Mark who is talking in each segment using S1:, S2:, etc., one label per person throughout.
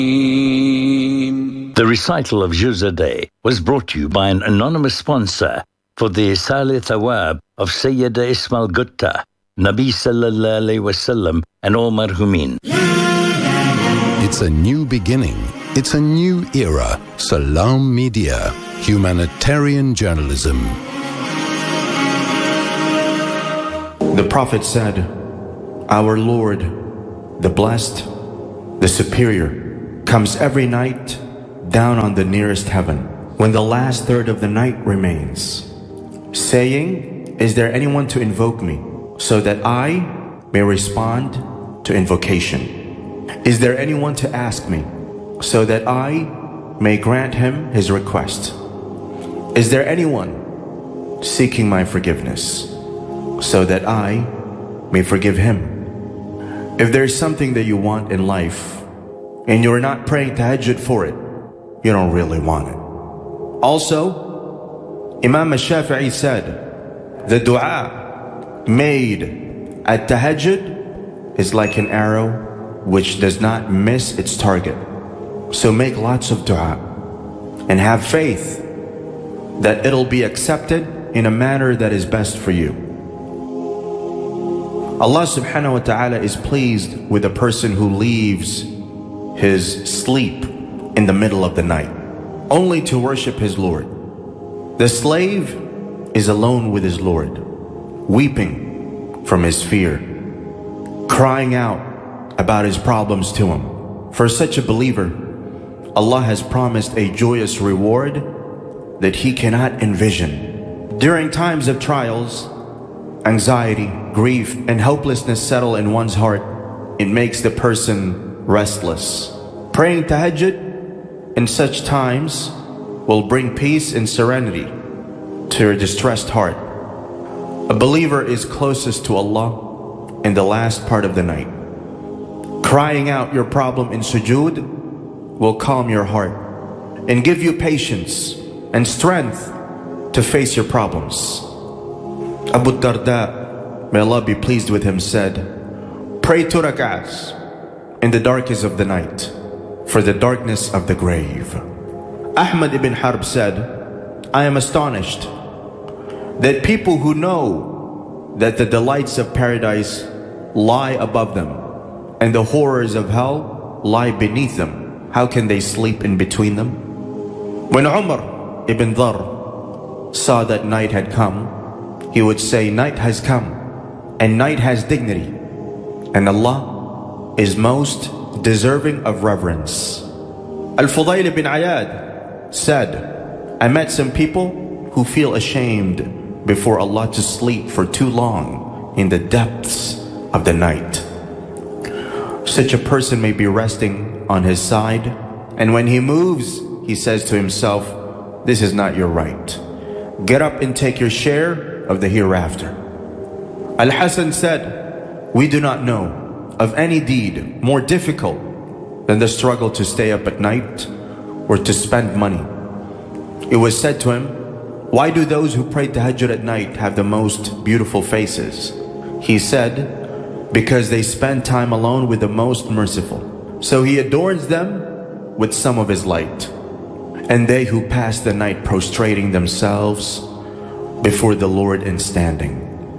S1: The recital of Juz a Day was brought to you by an anonymous sponsor for the Isal Thawab of Sayyida Ismail Gutta, Nabi Sallallahu Alaihi Wasallam, and all marhumin.
S2: It's a new beginning. It's a new era. Salam Media, humanitarian journalism.
S3: The Prophet said, "Our Lord, the Blessed, the Superior, comes every night down on the nearest heaven when the last third of the night remains, saying, 'Is there anyone to invoke me so that I may respond to invocation? Is there anyone to ask me so that I may grant him his request? Is there anyone seeking my forgiveness so that I may forgive him?' If there's something that you want in life and you're not praying tahajjud for it, you don't really want it." Also, Imam al-Shafi'i said, "The dua made at tahajjud is like an arrow which does not miss its target." So make lots of dua and have faith that it'll be accepted in a manner that is best for you. Allah subhanahu wa ta'ala is pleased with a person who leaves his sleep in the middle of the night only to worship his Lord. The slave is alone with his Lord, weeping from his fear, crying out about his problems to him. For such a believer, Allah has promised a joyous reward that he cannot envision. During times of trials, anxiety, grief, and hopelessness settle in one's heart. It makes the person restless. Praying tahajjud in such times will bring peace and serenity to your distressed heart. A believer is closest to Allah in the last part of the night. Crying out your problem in sujood will calm your heart and give you patience and strength to face your problems. Abu Darda, may Allah be pleased with him, said, "Pray 2 rak'ahs in the darkest of the night for the darkness of the grave." Ahmad ibn Harb said, "I am astonished that people who know that the delights of paradise lie above them and the horrors of hell lie beneath them, how can they sleep in between them?" When Umar ibn Dhar saw that night had come, he would say, "Night has come, and night has dignity, and Allah is most deserving of reverence." Al-Fudayl ibn Ayad said, "I met some people who feel ashamed before Allah to sleep for too long in the depths of the night." Such a person may be resting on his side, and when he moves, he says to himself, "This is not your right. Get up and take your share of the hereafter." Al-Hasan said, "We do not know of any deed more difficult than the struggle to stay up at night or to spend money." It was said to him, "Why do those who pray tahajjud at night have the most beautiful faces?" He said, "Because they spend time alone with the most merciful. So he adorns them with some of his light. And they who pass the night prostrating themselves before the Lord in standing."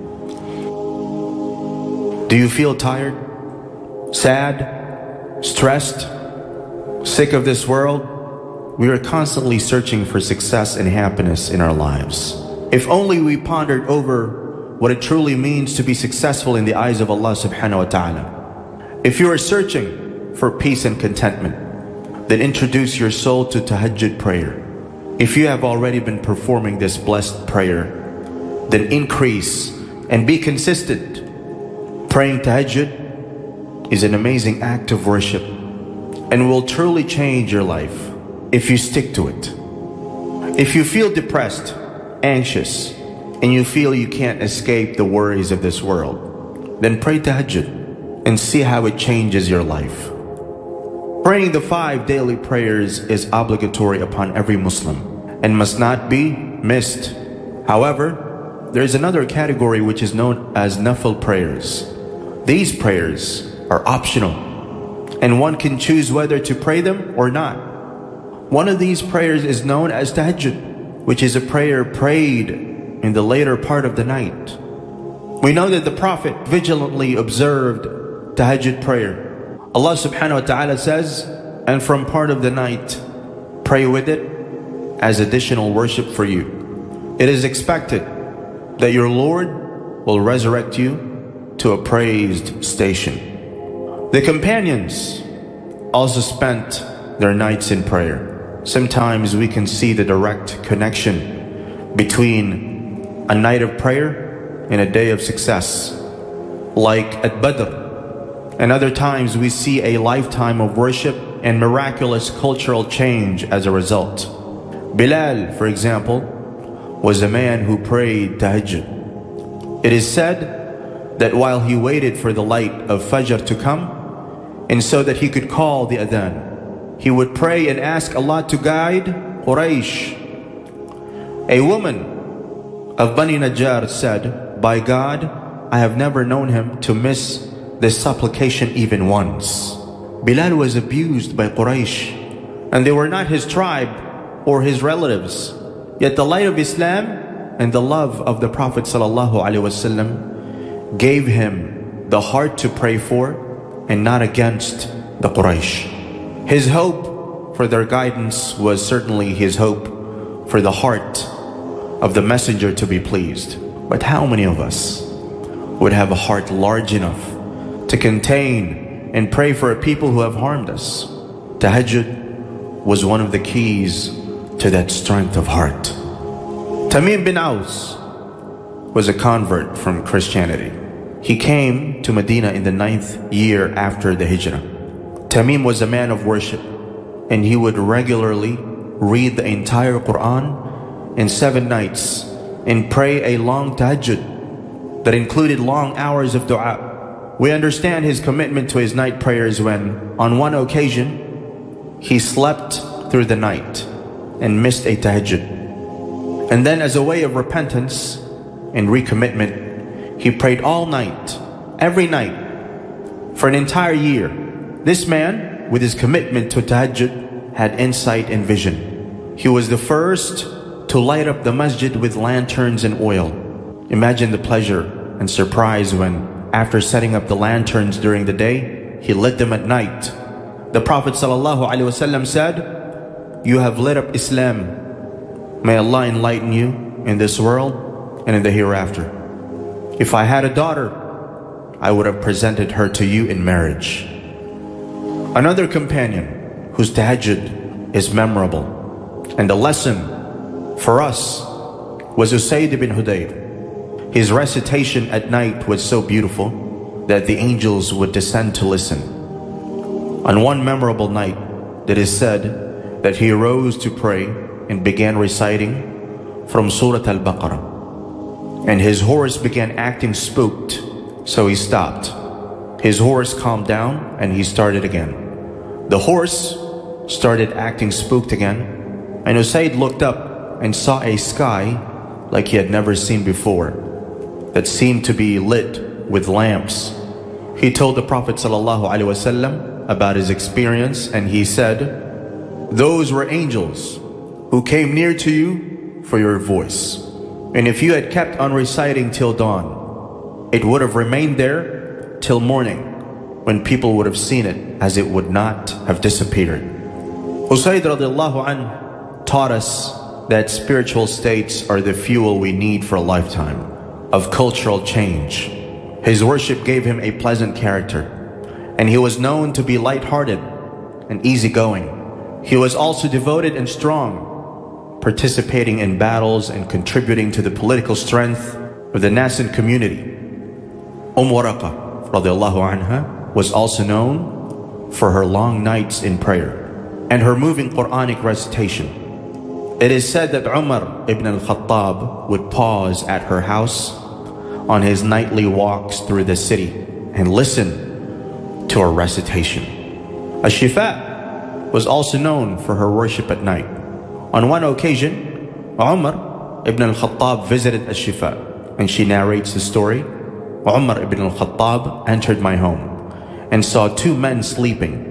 S3: Do you feel tired, sad, stressed, sick of this world? We are constantly searching for success and happiness in our lives. If only we pondered over what it truly means to be successful in the eyes of Allah subhanahu wa ta'ala. If you are searching for peace and contentment, then introduce your soul to tahajjud prayer. If you have already been performing this blessed prayer, then increase and be consistent. Praying tahajjud is an amazing act of worship and will truly change your life if you stick to it. If you feel depressed, anxious, and you feel you can't escape the worries of this world, then pray tahajjud and see how it changes your life. Praying the 5 daily prayers is obligatory upon every Muslim and must not be missed. However, there is another category which is known as nafil prayers. These prayers are optional and one can choose whether to pray them or not. One of these prayers is known as tahajjud, which is a prayer prayed in the later part of the night. We know that the Prophet vigilantly observed tahajjud prayer. Allah subhanahu wa ta'ala says, and from part of the night, pray with it as additional worship for you. It is expected that your Lord will resurrect you to a praised station. The companions also spent their nights in prayer. Sometimes we can see the direct connection between a night of prayer and a day of success, like at Badr. And other times we see a lifetime of worship and miraculous cultural change as a result. Bilal, for example, was a man who prayed tahajjud. It is said that while he waited for the light of Fajr to come, and so that he could call the adhan, he would pray and ask Allah to guide Quraysh. A woman of Bani Najjar said, "By God, I have never known him to miss this supplication even once." Bilal was abused by Quraysh, and they were not his tribe or his relatives. Yet the light of Islam and the love of the Prophet ﷺ gave him the heart to pray for and not against the Quraysh. His hope for their guidance was certainly his hope for the heart of the messenger to be pleased. But how many of us would have a heart large enough to contain and pray for a people who have harmed us? Tahajjud was one of the keys to that strength of heart. Tamim bin Aus was a convert from Christianity. He came to Medina in the 9th year after the Hijrah. Tamim was a man of worship, and he would regularly read the entire Quran in 7 nights and pray a long tahajjud that included long hours of dua. We understand his commitment to his night prayers when, on one occasion, he slept through the night and missed a tahajjud. And then, as a way of repentance and recommitment, he prayed all night, every night, for an entire year. This man, with his commitment to tahajjud, had insight and vision. He was the first to light up the masjid with lanterns and oil. Imagine the pleasure and surprise when, after setting up the lanterns during the day, he lit them at night. The Prophet ﷺ said, "You have lit up Islam. May Allah enlighten you in this world and in the hereafter. If I had a daughter, I would have presented her to you in marriage." Another companion whose tahajjud is memorable and a lesson for us was Usayd ibn Hudayr. His recitation at night was so beautiful that the angels would descend to listen. On one memorable night, it is said that he arose to pray and began reciting from Surah Al-Baqarah. And his horse began acting spooked, so he stopped. His horse calmed down and he started again. The horse started acting spooked again, and Usayd looked up and saw a sky like he had never seen before, that seemed to be lit with lamps. He told the Prophet ﷺ about his experience, and he said, "Those were angels who came near to you for your voice. And if you had kept on reciting till dawn, it would have remained there till morning, when people would have seen it, as it would not have disappeared." Usayd radiallahu anhu taught us that spiritual states are the fuel we need for a lifetime of cultural change. His worship gave him a pleasant character, and he was known to be light-hearted and easygoing. He was also devoted and strong, participating in battles and contributing to the political strength of the nascent community. Waraqah radiallahu anha was also known for her long nights in prayer and her moving Quranic recitation. It is said that Umar ibn al-Khattab would pause at her house on his nightly walks through the city and listen to her recitation. Ash-Shifa was also known for her worship at night. On one occasion, Umar ibn al-Khattab visited Ash-Shifa, and she narrates the story. Umar ibn al-Khattab entered my home and saw 2 men sleeping.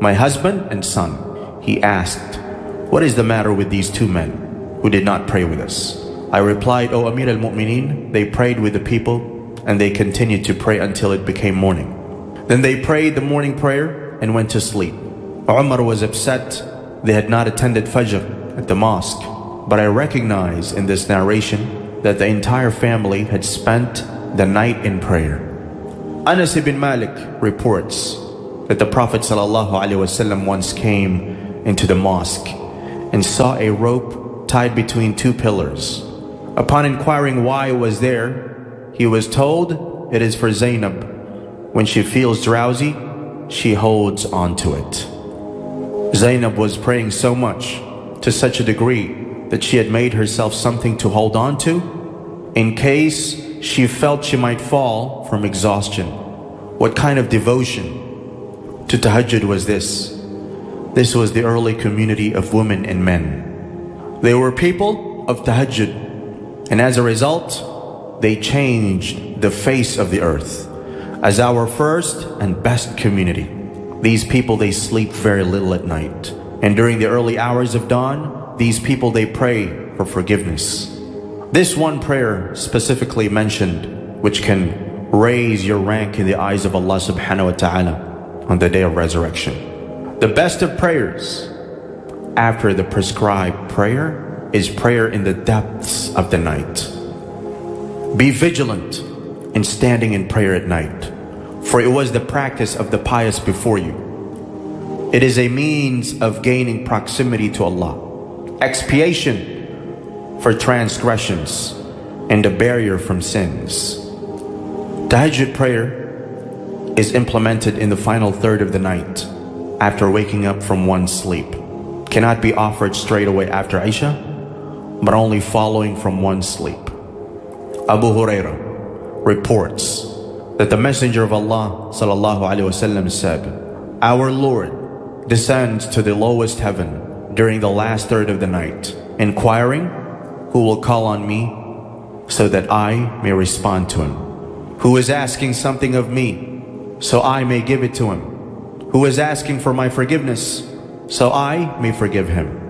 S3: my husband and son. He asked, what is the matter with these two men who did not pray with us? I replied, O Amir al-Mu'mineen, they prayed with the people and they continued to pray until it became morning. Then they prayed the morning prayer and went to sleep. Umar was upset they had not attended Fajr at the mosque, but I recognize in this narration that the entire family had spent the night in prayer. Anas ibn Malik reports that the Prophet ﷺ once came into the mosque and saw a rope tied between two pillars. Upon inquiring why it was there, he was told it is for Zainab. When she feels drowsy, she holds onto it. Zainab was praying so much, to such a degree, that she had made herself something to hold on to in case she felt she might fall from exhaustion. What kind of devotion to tahajjud was this? This was the early community of women and men. They were people of tahajjud, and as a result, they changed the face of the earth. As our first and best community, these people, they sleep very little at night. And during the early hours of dawn, these people, they pray for forgiveness. This one prayer specifically mentioned, which can raise your rank in the eyes of Allah subhanahu wa ta'ala on the day of resurrection. The best of prayers after the prescribed prayer is prayer in the depths of the night. Be vigilant in standing in prayer at night, for it was the practice of the pious before you. It is a means of gaining proximity to Allah, expiation for transgressions, and a barrier from sins. Tahajjud prayer is implemented in the final third of the night after waking up from one's sleep. Cannot be offered straight away after Isha, but only following from one's sleep. Abu Hurairah reports that the Messenger of Allah ﷺ said, our Lord descends to the lowest heaven during the last third of the night, inquiring, who will call on me so that I may respond to him? Who is asking something of me so I may give it to him? Who is asking for my forgiveness so I may forgive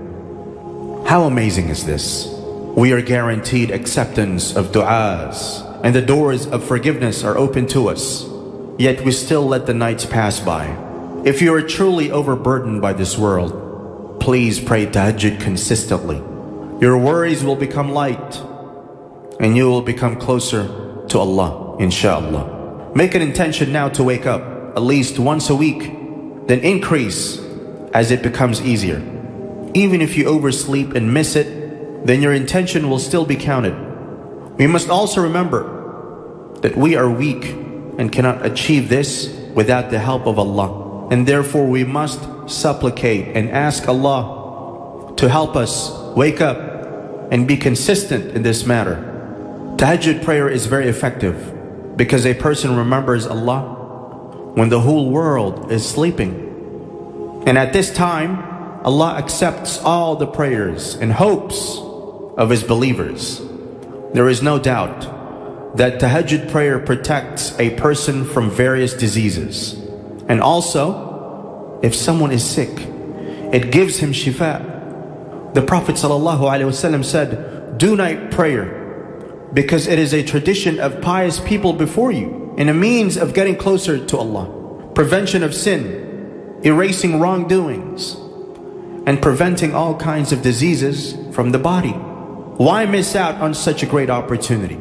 S3: him? How amazing is this? We are guaranteed acceptance of du'as, and the doors of forgiveness are open to us, yet we still let the nights pass by. If you are truly overburdened by this world, please pray tahajjud consistently. Your worries will become light, and you will become closer to Allah, inshallah. Make an intention now to wake up at least once a week, then increase as it becomes easier. Even if you oversleep and miss it, then your intention will still be counted. We must also remember that we are weak and cannot achieve this without the help of Allah. And therefore we must supplicate and ask Allah to help us wake up and be consistent in this matter. Tahajjud prayer is very effective because a person remembers Allah when the whole world is sleeping. And at this time, Allah accepts all the prayers and hopes of His believers. There is no doubt that tahajjud prayer protects a person from various diseases. And also, if someone is sick, it gives him shifa. The Prophet ﷺ said, do night prayer, because it is a tradition of pious people before you and a means of getting closer to Allah. Prevention of sin, erasing wrongdoings, and preventing all kinds of diseases from the body. Why miss out on such a great opportunity?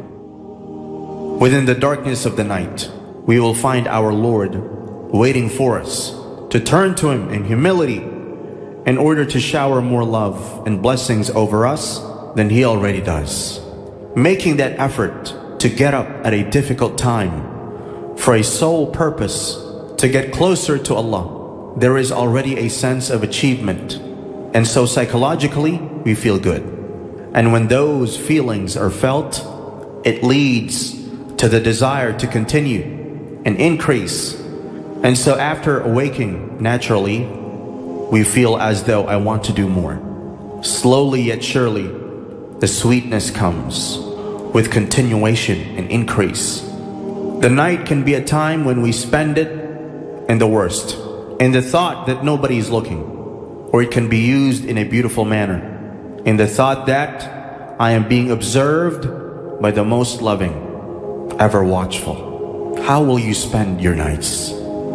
S3: Within the darkness of the night, we will find our Lord waiting for us to turn to Him in humility in order to shower more love and blessings over us than He already does. Making that effort to get up at a difficult time for a sole purpose to get closer to Allah, there is already a sense of achievement. And so psychologically, we feel good. And when those feelings are felt, it leads to the desire to continue and increase. And so after awaking, naturally, we feel as though I want to do more. Slowly yet surely, the sweetness comes with continuation and increase. The night can be a time when we spend it in the worst, in the thought that nobody is looking, or it can be used in a beautiful manner, in the thought that I am being observed by the most loving, ever watchful. How will you spend your nights?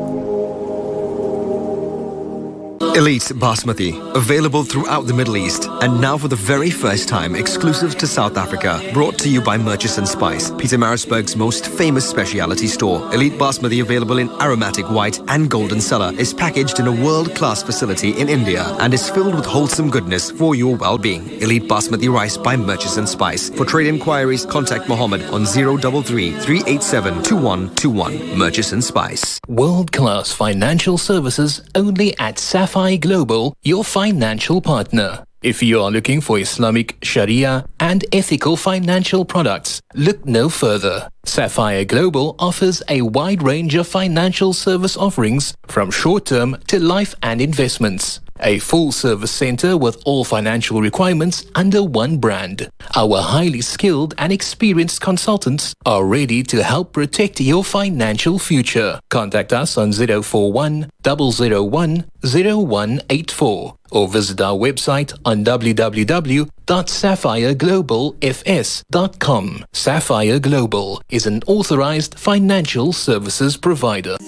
S4: Elite Basmati, available throughout the Middle East and now for the very first time exclusive to South Africa. Brought to you by Murchison Spice, Pietermaritzburg's most famous specialty store. Elite Basmati, available in aromatic white and golden cellar, is packaged in a world-class facility in India and is filled with wholesome goodness for your well-being. Elite Basmati rice by Murchison Spice. For trade inquiries, contact Mohammed on 033 387 2121. Murchison Spice.
S5: World-class financial services only at Sapphire Global, your financial partner. If you are looking for Islamic, Sharia and ethical financial products, look no further. Sapphire Global offers a wide range of financial service offerings from short-term to life and investments. A full-service center with all financial requirements under one brand. Our highly skilled and experienced consultants are ready to help protect your financial future. Contact us on 041 001 0184 or visit our website on www.sapphireglobalfs.com. Sapphire Global is an authorized financial services provider.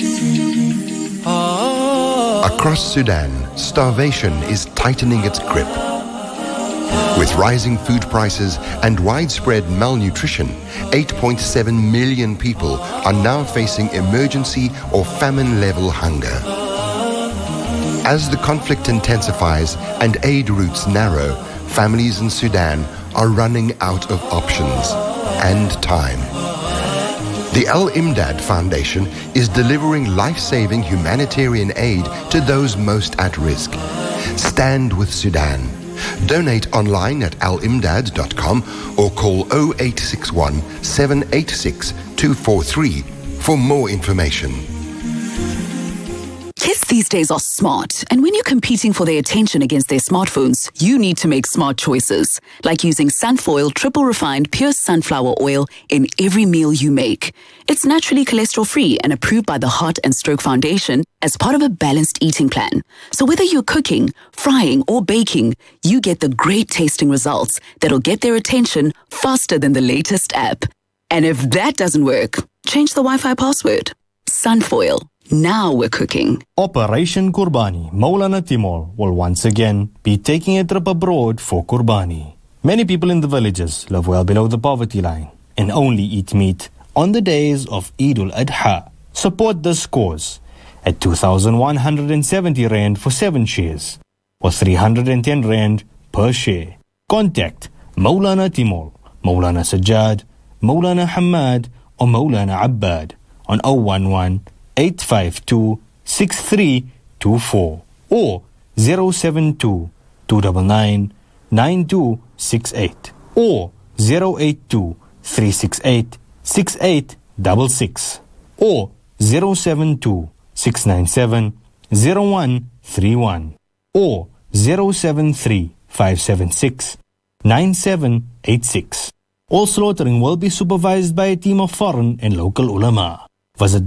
S6: Across Sudan, starvation is tightening its grip. With rising food prices and widespread malnutrition, 8.7 million people are now facing emergency or famine-level hunger. As the conflict intensifies and aid routes narrow, families in Sudan are running out of options and time. The Al-Imdad Foundation is delivering life-saving humanitarian aid to those most at risk. Stand with Sudan. Donate online at alimdad.com or call 0861 786 243 for more information.
S7: Kids these days are smart, and when you're competing for their attention against their smartphones, you need to make smart choices, like using Sunfoil triple refined pure sunflower oil in every meal you make. It's naturally cholesterol-free and approved by the Heart and Stroke Foundation as part of a balanced eating plan. So whether you're cooking, frying, or baking, you get the great tasting results that'll get their attention faster than the latest app. And if that doesn't work, change the Wi-Fi password. Sunfoil. Now we're cooking.
S8: Operation Kurbani, Maulana Timur will once again be taking a trip abroad for Kurbani. Many people in the villages live well below the poverty line and only eat meat on the days of Eid al-Adha. Support this cause at 2,170 Rand for 7 shares or 310 Rand per share. Contact Maulana Timur, Maulana Sajjad, Maulana Hamad or Maulana Abbad on 011-852-6324 or 072-299-9268 or 082-368-6866 or 072-697-0131 or 073-576-9786. All slaughtering will be supervised by a team of foreign and local ulama. Visit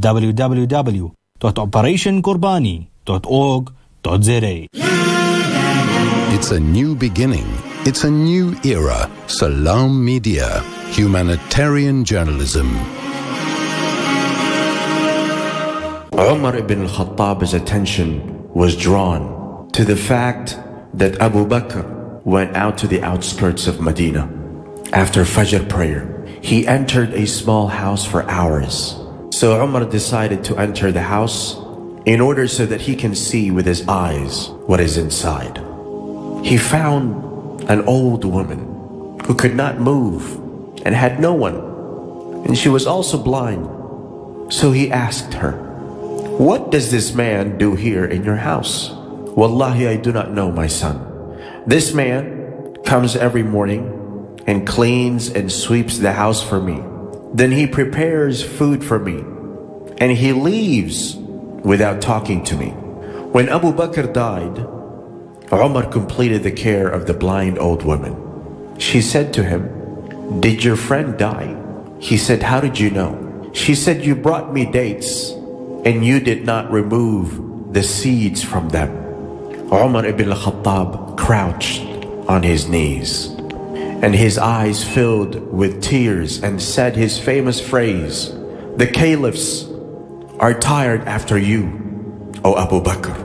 S8: www.operationkurbani.org.za.
S2: It's a new beginning. It's a new era. Salam Media. Humanitarian journalism.
S3: Umar ibn al-Khattab's attention was drawn to the fact that Abu Bakr went out to the outskirts of Medina. After Fajr prayer, he entered a small house for hours. So Umar decided to enter the house in order so that he can see with his eyes what is inside. He found an old woman who could not move and had no one, and she was also blind. So he asked her, "What does this man do here in your house?" "Wallahi, I do not know, my son. This man comes every morning and cleans and sweeps the house for me. Then he prepares food for me, and he leaves without talking to me." When Abu Bakr died, Umar completed the care of the blind old woman. She said to him, "Did your friend die?" He said, "How did you know?" She said, "You brought me dates, and you did not remove the seeds from them. Umar ibn al-Khattab crouched on his knees, and his eyes filled with tears, and said his famous phrase, "The caliphs are tired after you, O Abu Bakr."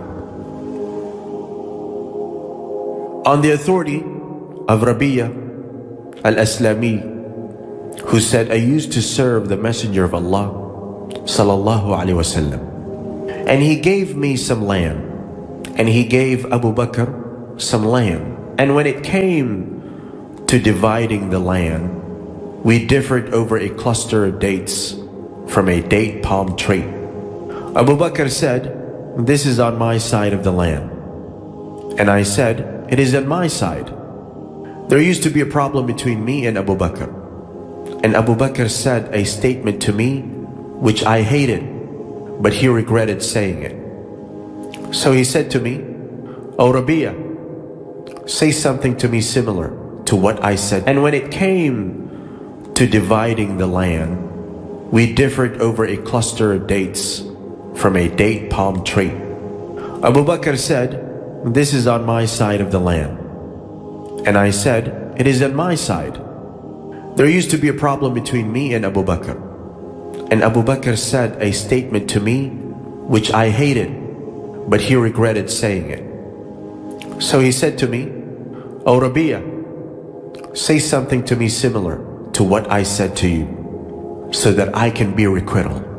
S3: On the authority of Rabi'a al-Aslami, who said, "I used to serve the Messenger of Allah sallallahu alaihi wasallam, and he gave me some land, and he gave Abu Bakr some land. And when it came to dividing the land, we differed over a cluster of dates from a date palm tree. Abu Bakr said, 'This is on my side of the land.' And I said, 'It is on my side.' There used to be a problem between me and Abu Bakr. And Abu Bakr said a statement to me which I hated, but he regretted saying it. So he said to me, 'O Rabi'a, say something to me similar to what I said.' And when it came to dividing the land, we differed over a cluster of dates from a date palm tree. Abu Bakr said, 'This is on my side of the land.' And I said, 'It is on my side.' There used to be a problem between me and Abu Bakr. And Abu Bakr said a statement to me which I hated, but he regretted saying it. So he said to me, 'O Rabi'a, say something to me similar to what I said to you, so that I can be requital.'